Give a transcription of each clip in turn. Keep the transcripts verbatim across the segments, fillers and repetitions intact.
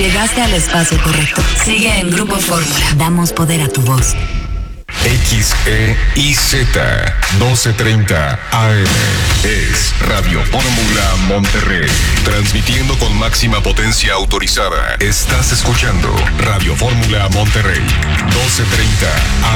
Llegaste al espacio correcto. Sigue en Grupo Fórmula. Damos poder a tu voz. X E I Z doce treinta A M es Radio Fórmula Monterrey, transmitiendo con máxima potencia autorizada. Estás escuchando Radio Fórmula Monterrey, doce treinta A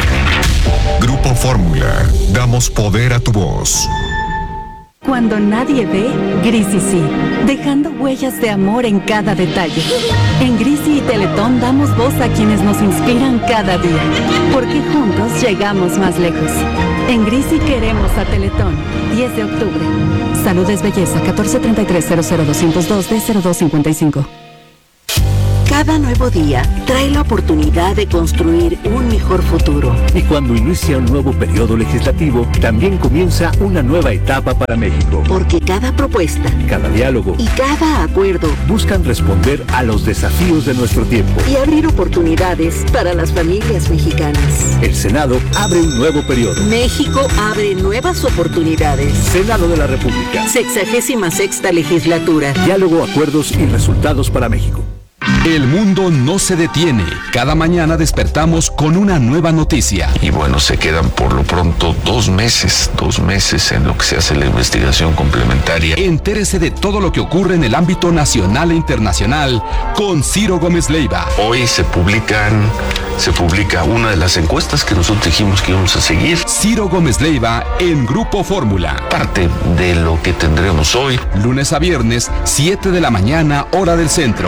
M. Grupo Fórmula, damos poder a tu voz. Cuando nadie ve, Grisi sí, dejando huellas de amor en cada detalle. En Grisi y Teletón damos voz a quienes nos inspiran cada día, porque juntos llegamos más lejos. En Grisi queremos a Teletón. diez de octubre. Salud es belleza. catorce treinta y tres cero cero doscientos dos D cero dos cincuenta y cinco. Cada nuevo día trae la oportunidad de construir un mejor futuro. Y cuando inicia un nuevo periodo legislativo, también comienza una nueva etapa para México. Porque cada propuesta, cada diálogo y cada acuerdo buscan responder a los desafíos de nuestro tiempo y abrir oportunidades para las familias mexicanas. El Senado abre un nuevo periodo. México abre nuevas oportunidades. Senado de la República. Sexagésima sexta legislatura. Diálogo, acuerdos y resultados para México. El mundo no se detiene. Cada mañana despertamos con una nueva noticia. Y bueno, se quedan por lo pronto dos meses, dos meses en lo que se hace la investigación complementaria. Entérese de todo lo que ocurre en el ámbito nacional e internacional con Ciro Gómez Leiva. Hoy se publican, se publica una de las encuestas que nosotros dijimos que íbamos a seguir. Ciro Gómez Leiva en Grupo Fórmula. Parte de lo que tendremos hoy. Lunes a viernes, siete de la mañana, hora del centro.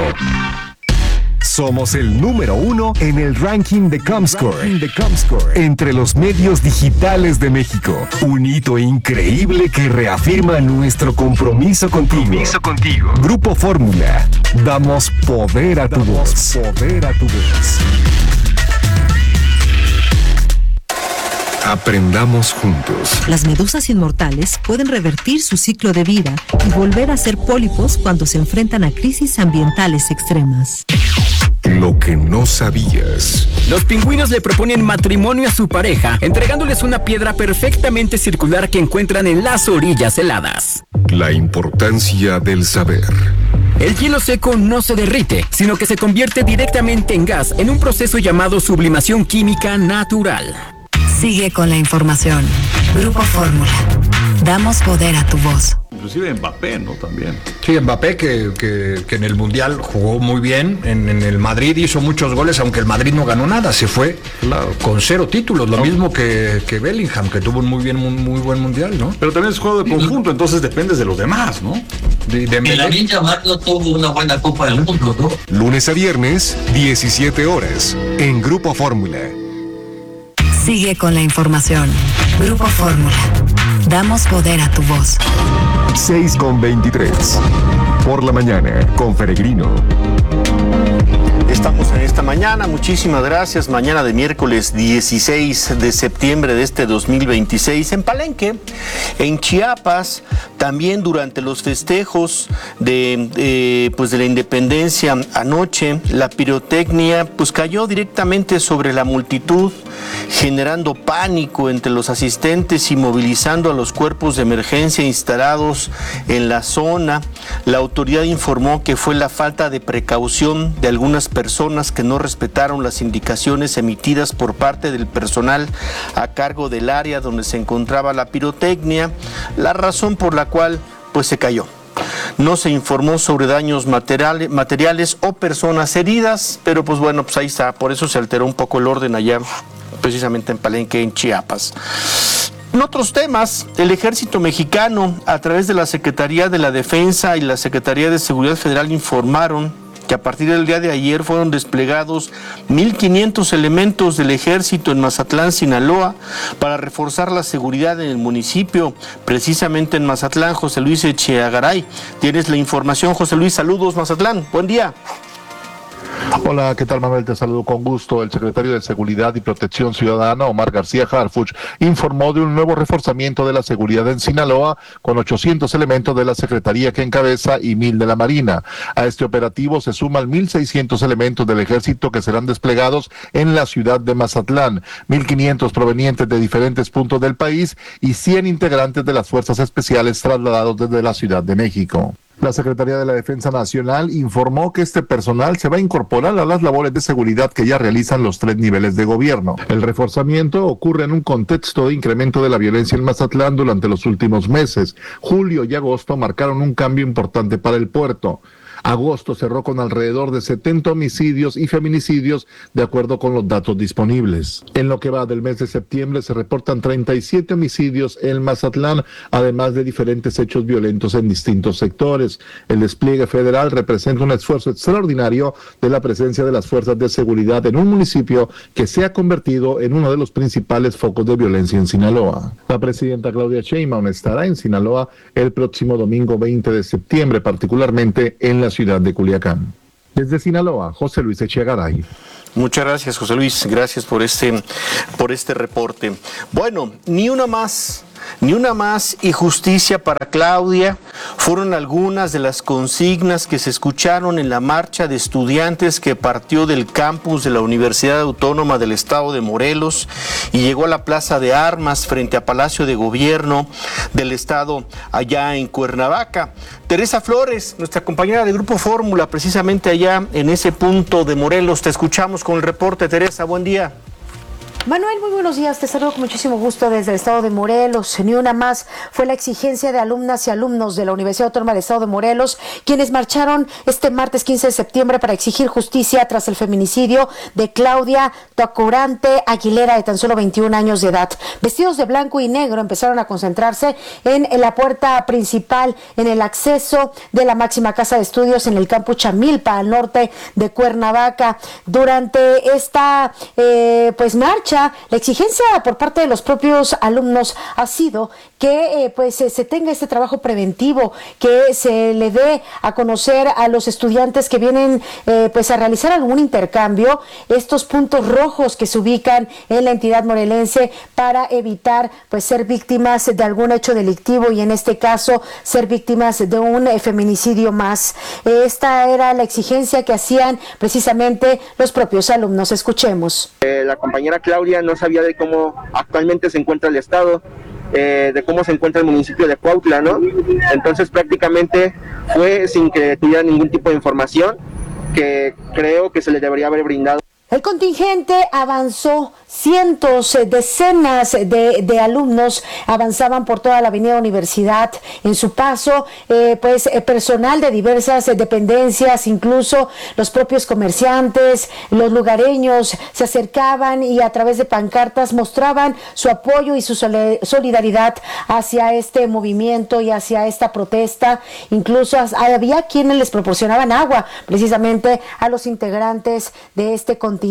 Somos el número uno en el ranking de Comscore, de Comscore entre los medios digitales de México. Un hito increíble que reafirma nuestro compromiso contigo. Compromiso contigo. Grupo Fórmula. Damos poder a tu voz. Poder a tu voz. Aprendamos juntos. Las medusas inmortales pueden revertir su ciclo de vida y volver a ser pólipos cuando se enfrentan a crisis ambientales extremas. Lo que no sabías. Los pingüinos le proponen matrimonio a su pareja, entregándoles una piedra perfectamente circular que encuentran en las orillas heladas. La importancia del saber. El hielo seco no se derrite, sino que se convierte directamente en gas en un proceso llamado sublimación química natural. Sigue con la información. Grupo Fórmula. Damos poder a tu voz. Inclusive Mbappé, ¿no? También. Sí, Mbappé que, que, que en el Mundial jugó muy bien, en, en el Madrid hizo muchos goles, aunque el Madrid no ganó nada, se fue claro. con cero títulos, lo no. mismo que, que Bellingham, que tuvo un muy bien, un muy buen Mundial, ¿no? Pero también es juego de conjunto, entonces dependes de los demás, ¿no? De, de y Lamine Yamal no tuvo una buena Copa del Mundo, ¿no? Lunes a viernes, diecisiete horas, en Grupo Fórmula. Sigue con la información. Grupo Fórmula. Damos poder a tu voz. seis con veintitrés. Por la mañana, con Peregrino. Estamos en esta mañana, muchísimas gracias. Mañana de miércoles dieciséis de septiembre de este dos mil veintiséis en Palenque, en Chiapas, también durante los festejos de, eh, pues de la independencia anoche, la pirotecnia pues cayó directamente sobre la multitud, generando pánico entre los asistentes y movilizando a los cuerpos de emergencia instalados en la zona. La autoridad informó que fue la falta de precaución de algunas personas que no respetaron las indicaciones emitidas por parte del personal a cargo del área donde se encontraba la pirotecnia, la razón por la cual pues se cayó. No se informó sobre daños materiales, materiales o personas heridas, pero pues bueno, pues ahí está, por eso se alteró un poco el orden allá, precisamente en Palenque, en Chiapas. En otros temas, el Ejército Mexicano, a través de la Secretaría de la Defensa y la Secretaría de Seguridad Federal, informaron que a partir del día de ayer fueron desplegados mil quinientos elementos del Ejército en Mazatlán, Sinaloa, para reforzar la seguridad en el municipio, precisamente en Mazatlán. José Luis Echeagaray, tienes la información. José Luis, saludos, Mazatlán, buen día. Hola, ¿qué tal, Manuel? Te saludo con gusto. El secretario de Seguridad y Protección Ciudadana, Omar García Harfuch, informó de un nuevo reforzamiento de la seguridad en Sinaloa con ochocientos elementos de la Secretaría que encabeza y mil de la Marina. A este operativo se suman mil seiscientos elementos del Ejército que serán desplegados en la ciudad de Mazatlán, mil quinientos provenientes de diferentes puntos del país y cien integrantes de las Fuerzas Especiales trasladados desde la Ciudad de México. La Secretaría de la Defensa Nacional informó que este personal se va a incorporar a las labores de seguridad que ya realizan los tres niveles de gobierno. El reforzamiento ocurre en un contexto de incremento de la violencia en Mazatlán durante los últimos meses. Julio y agosto marcaron un cambio importante para el puerto. Agosto cerró con alrededor de setenta homicidios y feminicidios, de acuerdo con los datos disponibles. En lo que va del mes de septiembre se reportan treinta y siete homicidios en Mazatlán, además de diferentes hechos violentos en distintos sectores. El despliegue federal representa un esfuerzo extraordinario de la presencia de las fuerzas de seguridad en un municipio que se ha convertido en uno de los principales focos de violencia en Sinaloa. La presidenta Claudia Sheinbaum estará en Sinaloa el próximo domingo veinte de septiembre, particularmente en la ciudad de Culiacán. Desde Sinaloa, José Luis Echegaray. Muchas gracias, José Luis. Gracias por este, por este reporte. Bueno, ni una más. Ni una más y justicia para Claudia fueron algunas de las consignas que se escucharon en la marcha de estudiantes que partió del campus de la Universidad Autónoma del Estado de Morelos y llegó a la Plaza de Armas frente a Palacio de Gobierno del Estado allá en Cuernavaca. Teresa Flores, nuestra compañera de Grupo Fórmula, precisamente allá en ese punto de Morelos. Te escuchamos con el reporte, Teresa. Buen día. Manuel, muy buenos días, te saludo con muchísimo gusto desde el estado de Morelos. Ni una más fue la exigencia de alumnas y alumnos de la Universidad Autónoma del Estado de Morelos, quienes marcharon este martes quince de septiembre para exigir justicia tras el feminicidio de Claudia Tacorante Aguilera, de tan solo veintiún años de edad. Vestidos de blanco y negro, empezaron a concentrarse en, en la puerta principal, en el acceso de la máxima casa de estudios en el campus Chamilpa, al norte de Cuernavaca. Durante esta eh, pues marcha, la exigencia por parte de los propios alumnos ha sido que eh, pues eh, se tenga este trabajo preventivo, que se le dé a conocer a los estudiantes que vienen eh, pues a realizar algún intercambio estos puntos rojos que se ubican en la entidad morelense para evitar pues ser víctimas de algún hecho delictivo y en este caso ser víctimas de un eh, feminicidio más. Esta era la exigencia que hacían precisamente los propios alumnos. Escuchemos. Eh, la compañera Claudia no sabía de cómo actualmente se encuentra el estado, eh, de cómo se encuentra el municipio de Cuautla, ¿no? Entonces prácticamente fue sin que tuviera ningún tipo de información que creo que se le debería haber brindado. El contingente avanzó, cientos, decenas de, de alumnos avanzaban por toda la avenida Universidad. En su paso, eh, pues eh, personal de diversas eh, dependencias, incluso los propios comerciantes, los lugareños se acercaban y a través de pancartas mostraban su apoyo y su solidaridad hacia este movimiento y hacia esta protesta. Incluso había quienes les proporcionaban agua precisamente a los integrantes de este contingente.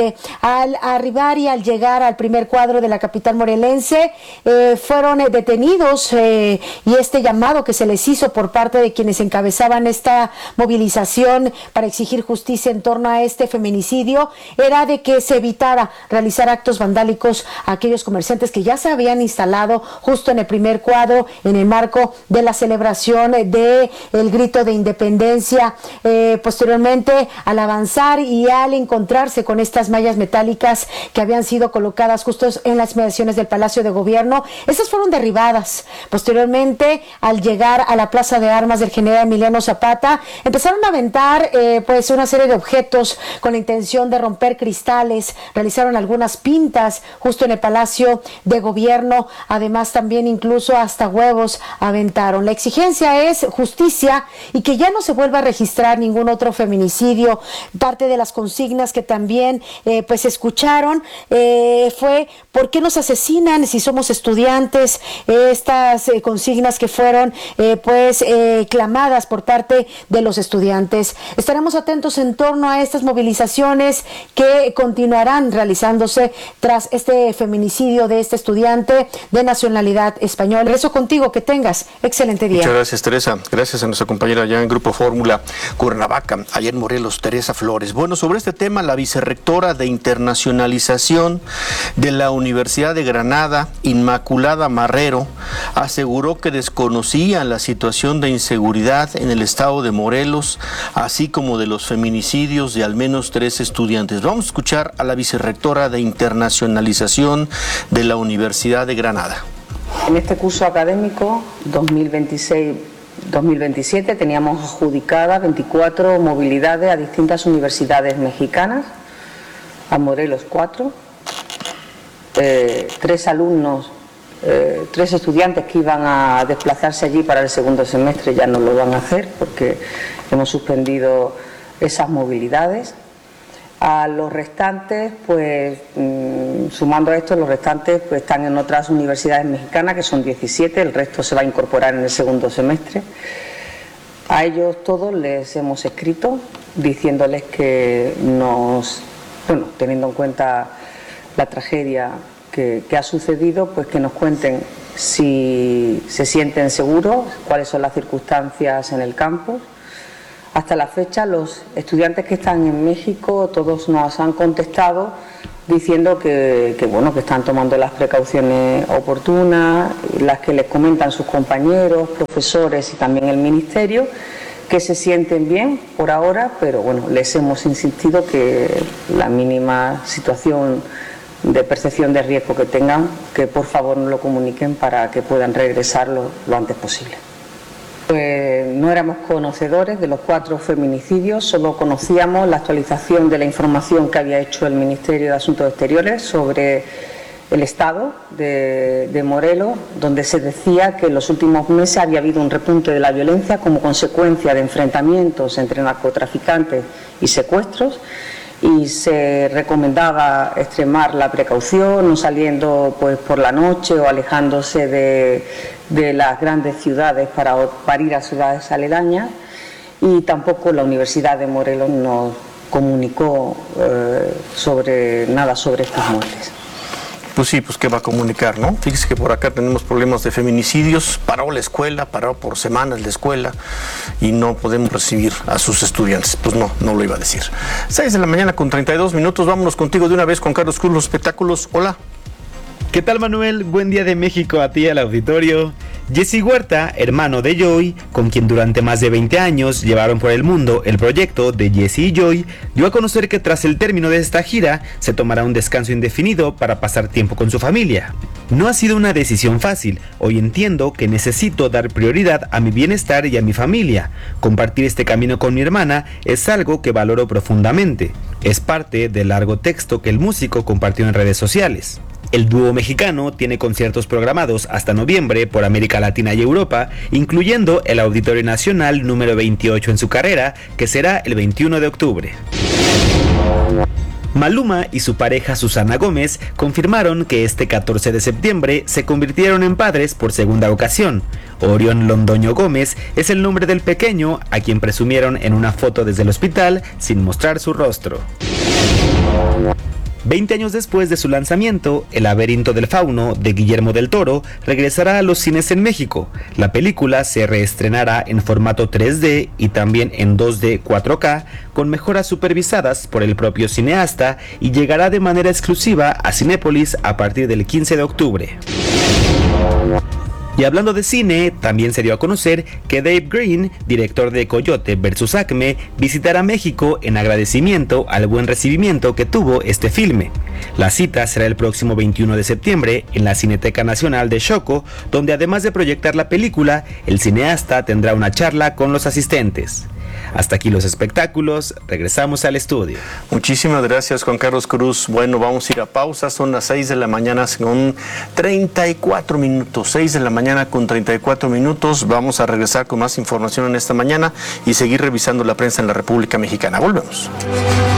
Al arribar y al llegar al primer cuadro de la capital morelense, eh, fueron eh, detenidos eh, y este llamado que se les hizo por parte de quienes encabezaban esta movilización para exigir justicia en torno a este feminicidio era de que se evitara realizar actos vandálicos a aquellos comerciantes que ya se habían instalado justo en el primer cuadro en el marco de la celebración de el grito de independencia. Eh, posteriormente, al avanzar y al encontrarse con estas mallas metálicas que habían sido colocadas justo en las inmediaciones del Palacio de Gobierno, estas fueron derribadas. Posteriormente, al llegar a la Plaza de Armas del General Emiliano Zapata, empezaron a aventar eh, pues una serie de objetos con la intención de romper cristales, realizaron algunas pintas justo en el Palacio de Gobierno, además también incluso hasta huevos aventaron. La exigencia es justicia y que ya no se vuelva a registrar ningún otro feminicidio. Parte de las consignas que también eh, pues escucharon eh, fue ¿por qué nos asesinan si somos estudiantes? Eh, estas eh, consignas que fueron eh, pues eh, clamadas por parte de los estudiantes. Estaremos atentos en torno a estas movilizaciones que continuarán realizándose tras este feminicidio de este estudiante de nacionalidad española. Regreso contigo, que tengas excelente día. Muchas gracias, Teresa. Gracias a nuestra compañera allá en Grupo Fórmula Cuernavaca, allá en Morelos, Teresa Flores. Bueno, sobre este tema, la vicerrectora de internacionalización de la Universidad de Granada, Inmaculada Marrero, aseguró que desconocían la situación de inseguridad en el estado de Morelos, así como de los feminicidios de al menos tres estudiantes. Vamos a escuchar a la vicerrectora de internacionalización de la Universidad de Granada. En este curso académico dos mil veintiséis dos mil veintisiete teníamos adjudicadas veinticuatro movilidades a distintas universidades mexicanas, a Morelos cuatro, eh, tres alumnos, eh, tres estudiantes que iban a desplazarse allí para el segundo semestre ya no lo van a hacer porque hemos suspendido esas movilidades. A los restantes, pues mmm, sumando a esto, los restantes pues están en otras universidades mexicanas, que son diecisiete, el resto se va a incorporar en el segundo semestre. A ellos todos les hemos escrito diciéndoles que nos, bueno, teniendo en cuenta la tragedia que, que ha sucedido, pues que nos cuenten si se sienten seguros, cuáles son las circunstancias en el campus. Hasta la fecha, los estudiantes que están en México, todos nos han contestado diciendo que, que, bueno, que están tomando las precauciones oportunas, las que les comentan sus compañeros, profesores y también el ministerio, que se sienten bien por ahora, pero bueno, les hemos insistido que la mínima situación de percepción de riesgo que tengan, que por favor nos lo comuniquen para que puedan regresar lo, lo antes posible. Pues no éramos conocedores de los cuatro feminicidios, solo conocíamos la actualización de la información que había hecho el Ministerio de Asuntos Exteriores sobre el estado de, de Morelos, donde se decía que en los últimos meses había habido un repunte de la violencia como consecuencia de enfrentamientos entre narcotraficantes y secuestros, y se recomendaba extremar la precaución, no saliendo pues por la noche o alejándose de, de las grandes ciudades para, para ir a ciudades aledañas, y tampoco la Universidad de Morelos nos comunicó eh, sobre nada sobre estas muertes. Pues sí, pues qué va a comunicar, ¿no? Fíjese que por acá tenemos problemas de feminicidios, paró la escuela, paró por semanas la escuela y no podemos recibir a sus estudiantes. Pues no, no lo iba a decir. seis de la mañana con treinta y dos minutos, vámonos contigo de una vez con Carlos Cruz, los espectáculos. Hola. ¿Qué tal, Manuel? Buen día de México a ti y al auditorio. Jesse Huerta, hermano de Joy, con quien durante más de veinte años llevaron por el mundo el proyecto de Jesse y Joy, dio a conocer que tras el término de esta gira se tomará un descanso indefinido para pasar tiempo con su familia. No ha sido una decisión fácil. Hoy entiendo que necesito dar prioridad a mi bienestar y a mi familia. Compartir este camino con mi hermana es algo que valoro profundamente. Es parte del largo texto que el músico compartió en redes sociales. El dúo mexicano tiene conciertos programados hasta noviembre por América Latina y Europa, incluyendo el Auditorio Nacional número veintiocho en su carrera, que será el veintiuno de octubre. Maluma y su pareja Susana Gómez confirmaron que este catorce de septiembre se convirtieron en padres por segunda ocasión. Orión Londoño Gómez es el nombre del pequeño, a quien presumieron en una foto desde el hospital sin mostrar su rostro. Veinte años después de su lanzamiento, El laberinto del fauno, de Guillermo del Toro, regresará a los cines en México. La película se reestrenará en formato tres D y también en dos D cuatro K, con mejoras supervisadas por el propio cineasta, y llegará de manera exclusiva a Cinépolis a partir del quince de octubre. Y hablando de cine, también se dio a conocer que Dave Green, director de Coyote versus Acme, visitará México en agradecimiento al buen recibimiento que tuvo este filme. La cita será el próximo veintiuno de septiembre en la Cineteca Nacional de Xoco, donde además de proyectar la película, el cineasta tendrá una charla con los asistentes. Hasta aquí los espectáculos, regresamos al estudio. Muchísimas gracias, Juan Carlos Cruz. Bueno, vamos a ir a pausa, son las seis de la mañana con treinta y cuatro minutos, seis de la mañana con treinta y cuatro minutos, vamos a regresar con más información en esta mañana y seguir revisando la prensa en la República Mexicana. Volvemos.